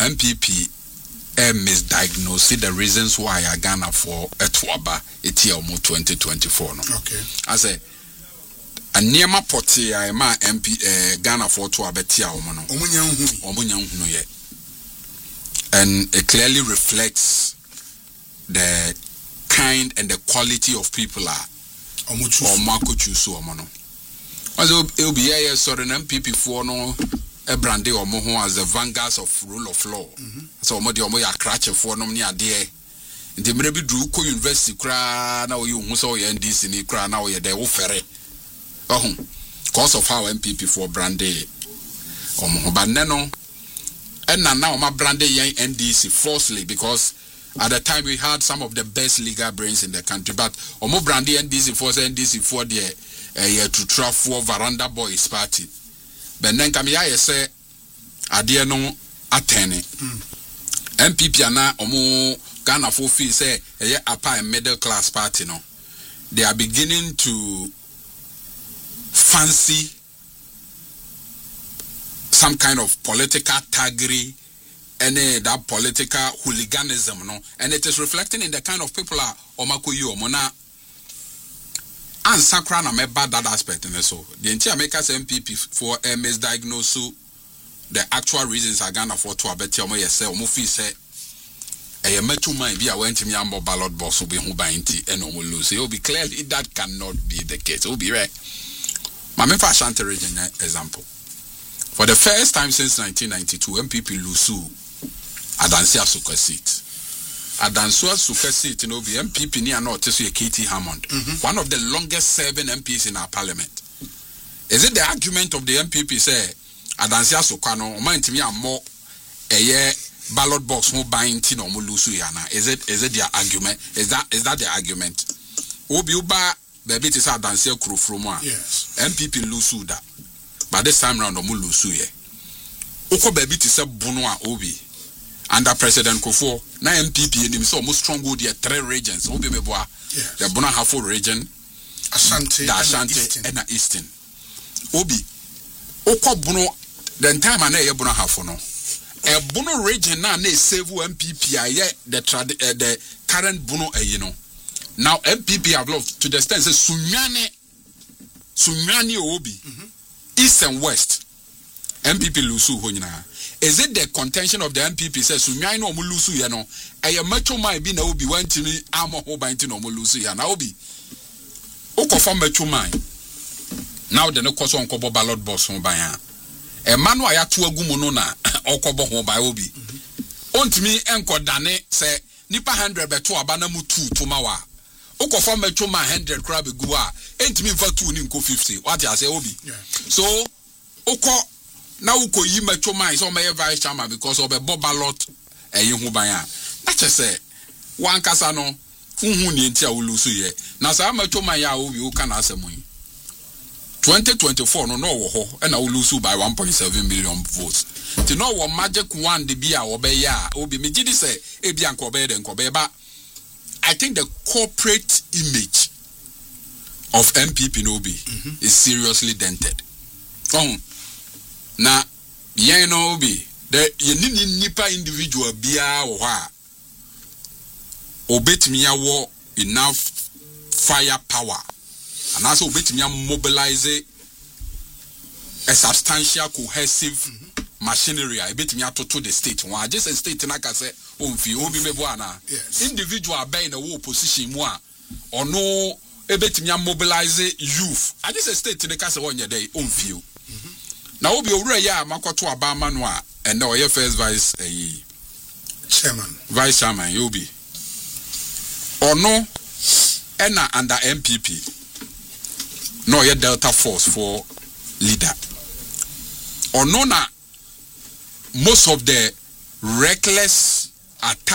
MPP misdiagnosed the reasons why I Ghana for Etuaba Etiomo 2024 no. Okay. I say a nearma poti I ma MP Ghana for Tuaba Tia Omono. Omunya ye. And it clearly reflects the kind and the quality of people are or Marco Chusu Omono. Also it'll be a sort of MPP for no a brandy or moho as the vanguards of rule of law. So mo ya cratch for no near dear. The maybe drew co university cry now you muso NDC ni cry now ye de ofere. Cause of how MPP for brandy or moho but neno and now my brandy young NDC falsely because at the time we had some of the best legal brains in the country, but omo brandy NDC for the to try for Veranda Boys Party. But then come here say adie no atene. MPP ana omo Ghana for fee say upper and middle class party no. They are beginning to fancy some kind of political thuggery and that political hooliganism no, and it is reflecting in the kind of people are omakoyi omona and sakra na me bad that aspect in so the entire makers MPP for misdiagnose the actual reasons are Ghana for to abeti omo yese omo fi say e metu man bi a went me am ballot box will be who by nti and omo lose. It will be clearly that cannot be the case. It will be right. Mame fa Ashanti region example. For the first time since 1992, MPP Lusu Adansi Asuka seat. Adansi Asuka seat, you know, the MPP near not to see Katie Hammond, one of the longest serving MPs in our parliament. Is it the argument of the MPP say Adansi Asuka no mind me more a year ballot box who buying tin or Lusu yana? Is it their argument? Is that the argument? Obi Uba baby is Adansi Kuru from one. Yes. MPP Lusu that. But this time round, omu lusu ye. Oko baby ti se bunwa obi. Under President Kofo, na MPP and him so almost strong wood ye 3 regions. Obi meboa. The Bona Hafo region, Ashanti, the Ashanti, and the Eastern. Obi. Oko buno the entire man ye Bona Hafo no. A Bono region na ne save MPP aye the current Bono you know. Now MPP have loved to the extent say Sunyani Obi. East and West, MPP Lusu Honina. Is it the contention of the MPP says Sunyai no Mulusu Yano? I am metro my be no be went to me armor whole by no Mulusu Yana Obi. Oko from metro mine. Now the no cost on Kobo ballot boss on by a man why at 2 gumunona or Kobo home by Obi. On to me enko dane say Nipa 100 beto abanamu 2 to Mawa. Oko from metro my 100 crab gua. Ain't me for 2 ninko 50. What I say Obi. So oko now uko yi metro mine so my vice chairman because of a ballot hu baya. That just say one kasa no unhu ni ntia ulusu ye. Na sa metro mine ya obi o kana asemu yi. 2024 no wo ho e na ulusu by 1.7 million votes. Ti no wo magic one de bia obeya obi me gidi say e bia nkobe de nkobe ba. I think the corporate image of MPP Nobi is seriously dented. Na yen no be the yenini nipa individual bia wo ha obetimi ya wo enough firepower and also obetimi ya mobilize a substantial cohesive machinery obetimi ya to the state one just a state na ka say onfi obi mebo ana individual be na wo position mu a ono ebetimi ya mobilize youth I just a state na ka say wonye dey onfi na obi owura ya makoto abama no a and na oye first vice chairman yobi ono ena under MPP no oye Delta Force for leader ono na most of the reckless attack